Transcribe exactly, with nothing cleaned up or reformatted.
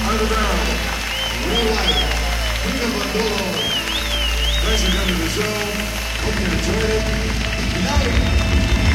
Underground, Real Life, Freedom Mandolo. Thanks for coming to the show. Hope you enjoyed it. Good night.